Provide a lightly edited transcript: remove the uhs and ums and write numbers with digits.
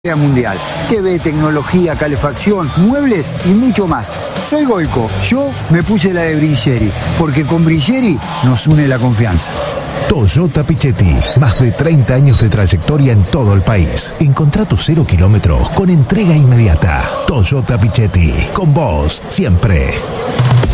mundial, TV, tecnología, calefacción, muebles y mucho más. Soy Goico, yo me puse la de Brilleri, porque con Brilleri nos une la confianza. Toyota Pichetti, más de 30 años de trayectoria en todo el país. Encontrá tus 0 kilómetros con entrega inmediata. Toyota Pichetti, con vos siempre.